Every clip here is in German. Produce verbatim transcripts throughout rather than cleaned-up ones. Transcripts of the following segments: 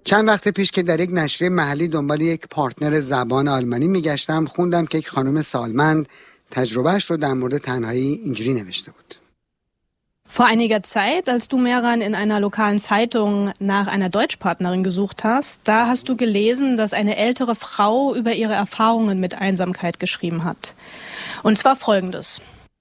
چند وقت پیش که در یک نشریه محلی دنبال یک پارتنر زبان آلمانی میگشتم خوندم که یک خانم سالمند تجربهش رو در مورد تنهایی اینجوری نوشته بود. Vor einiger Zeit, als du, Meran, in einer lokalen Zeitung nach einer Deutschpartnerin gesucht hast, da hast du gelesen, dass eine ältere Frau über ihre Erfahrungen mit Einsamkeit geschrieben hat. Und zwar folgendes.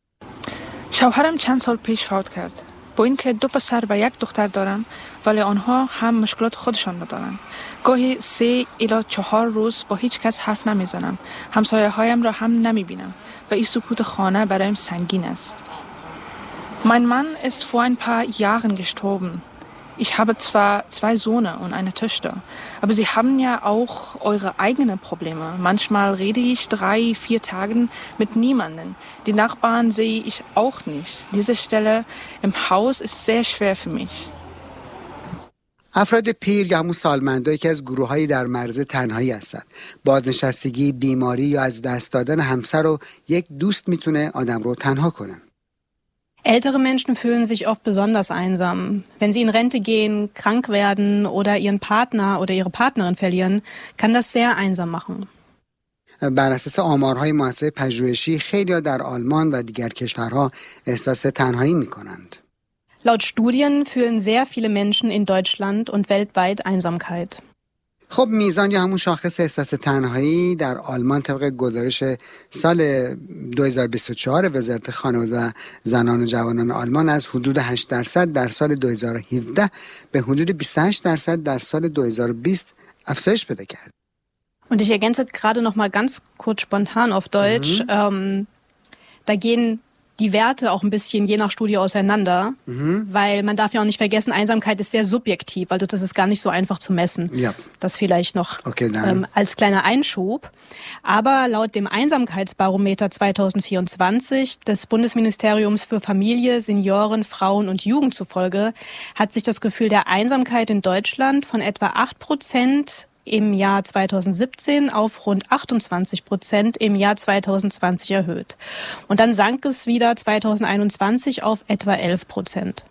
شوهرم چند سال پیش فوت کرد. با اینکه دو پسر و یک دختر دارم، ولی آنها هم مشکلات خودشان را دارند. گاهی سه الی چهار روز با هیچ کس حرف نمیزنم. همسایه هایم را هم نمیبینم و این سکوت خانه برایم سنگین است. Mein Mann ist vor ein paar Jahren gestorben. Ich habe zwar zwei Söhne und eine Tochter, aber sie haben ja auch eure eigenen Probleme. Manchmal rede ich drei, vier Tage mit niemandem. Die Nachbarn sehe ich auch nicht. Diese Stelle im Haus ist sehr schwer für mich. افراد پیر یا همون سالمندان یکی از گروه‌هایی در معرض تنهایی هستند. بازنشستگی، بیماری یا از دست دادن همسر و یک دوست میتونه آدم رو تنها کنه. Ältere Menschen fühlen sich oft besonders einsam. Wenn sie in Rente gehen, krank werden oder ihren Partner oder ihre Partnerin verlieren, kann das sehr einsam machen. بر اساس آمارهای مؤسسه پژوهشی خیلی‌ها در آلمان و دیگر کشورها احساس تنهایی می‌کنند. Laut Studien fühlen sehr viele Menschen in Deutschland und weltweit Einsamkeit. خب میزان یا همون شاخص احساس تنهایی در آلمان طبق گزارش سال دو هزار و بیست و چهار وزارت خانواده و زنان و جوانان آلمان از حدود هشت درصد در سال دو هزار و هفده به حدود بیست و هشت درصد در سال دو هزار و بیست افزایش پیدا کرد. Und ich ergänze gerade noch mal ganz kurz spontan auf Deutsch. Mhm. Ähm, da gehen die Werte auch ein bisschen je nach Studie auseinander, mhm. weil man darf ja auch nicht vergessen, Einsamkeit ist sehr subjektiv, also das ist gar nicht so einfach zu messen. Ja. Das vielleicht noch okay, ähm, als kleiner Einschub. Aber laut dem Einsamkeitsbarometer zwanzig vierundzwanzig des Bundesministeriums für Familie, Senioren, Frauen und Jugend zufolge hat sich das Gefühl der Einsamkeit in Deutschland von etwa acht Prozent im Jahr zwanzig siebzehn auf rund achtundzwanzig Prozent im Jahr zwanzig zwanzig erhöht. Und dann sank es wieder zwanzig einundzwanzig auf etwa elf Prozent.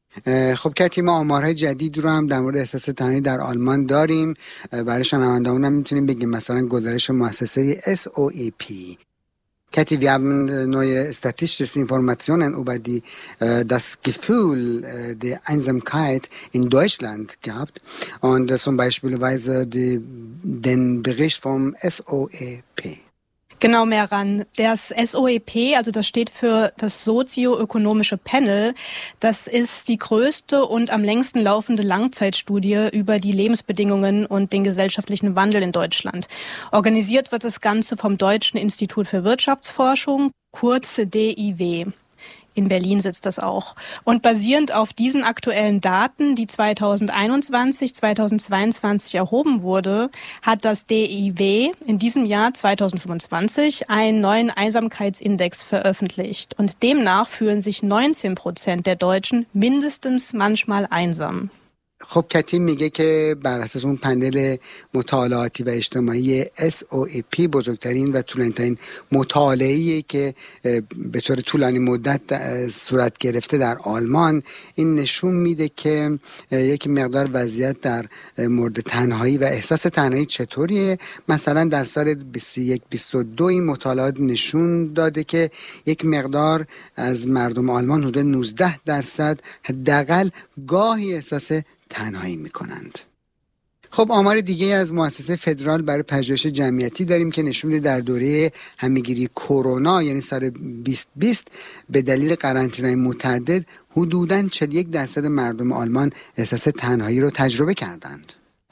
خب کتی ما آمارهای جدید رو هم در مورد احساس تنهایی در آلمان داریم. برای شنوندگان هم میتونیم بگیم مثلا گزارش مؤسسه اس او ای پی. Kathi, wir haben neue statistische Informationen über die, äh, das Gefühl äh, der Einsamkeit in Deutschland gehabt und äh, zum Beispiel die, den Bericht vom S O E P. Genau, Meran. Das S O E P, also das steht für das sozioökonomische Panel, das ist die größte und am längsten laufende Langzeitstudie über die Lebensbedingungen und den gesellschaftlichen Wandel in Deutschland. Organisiert wird das Ganze vom Deutschen Institut für Wirtschaftsforschung, kurz D I W. In Berlin sitzt das auch. Und basierend auf diesen aktuellen Daten, die zwanzig einundzwanzig, zwanzig zweiundzwanzig erhoben wurde, hat das D I W in diesem Jahr zwanzig fünfundzwanzig einen neuen Einsamkeitsindex veröffentlicht. Und demnach fühlen sich neunzehn Prozent der Deutschen mindestens manchmal einsam. خب کتی میگه که بر اساس اون پنل مطالعاتی و اجتماعی اس او ای پی بزرگترین و طولانی‌ترین مطالعه‌ای که به طور طولانی مدت صورت گرفته در آلمان، این نشون میده که یک مقدار وضعیت در مورد تنهایی و احساس تنهایی چطوریه. مثلا در سال بیست و یک بیست و دو این مطالعات نشون داده که یک مقدار از مردم آلمان حدود نوزده درصد حداقل گاهی احساس تنهایی میکنند. خب آمار دیگه از مؤسسه فدرال برای پژوهش جمعیتی داریم که نشون میده در دوره همهگیری کرونا یعنی سال بیست بیست به دلیل قرنطینه‌های متعدد حدوداً چهل و یک درصد مردم آلمان احساس تنهایی رو تجربه کردند.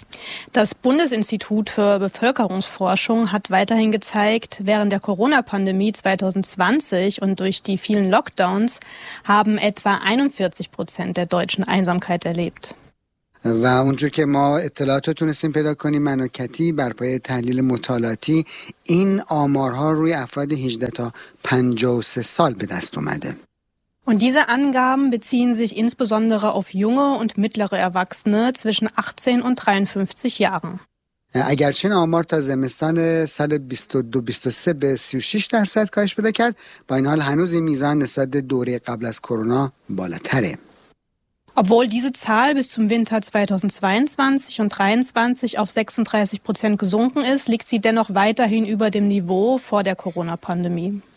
Das Bundesinstitut für Bevölkerungsforschung hat weiterhin gezeigt, während der Corona-Pandemie zwanzig zwanzig und durch die vielen Lockdowns haben etwa einundvierzig Prozent der Deutschen Einsamkeit erlebt. و اونجور که ما اطلاعات رو تونستیم پیدا کنیم من و کتی بر پایه تحلیل مطالعاتی این آمارها روی افراد هجده تا پنجاه و سه سال به دست اومده. Und diese Angaben beziehen sich insbesondere auf junge und mittlere Erwachsene zwischen achtzehn und dreiundfünfzig Jahren. اگرچه این آمار تا زمستان سال بیست و دو بیست و سه به سی و شش درصد کاهش پیدا کرد، با این حال هنوز این میزان نسبت به دوره قبل از کرونا بالاتره. Obwohl diese Zahl bis zum Winter zweitausendzweiundzwanzig und zweitausenddreiundzwanzig auf sechsunddreißig Prozent gesunken ist, liegt sie dennoch weiterhin über dem Niveau vor der Corona-Pandemie.